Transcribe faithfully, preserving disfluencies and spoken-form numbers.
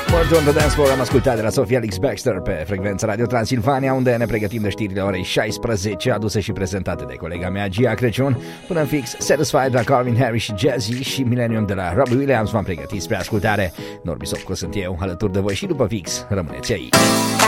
Morton The Dance Floor am ascultat de la Sophie Alex Baxter pe frecvența Radio Transilvania, unde ne pregătim de știrile orei șaisprezece, aduse și prezentate de colega mea Gia Crăciun. Până în fix, Satisfied la Calvin Harris și Jazzy și Millennium de la Robbie Williams v-am pregătit spre ascultare. Norbi Sopco sunt eu, alături de voi și după fix, rămâneți aici.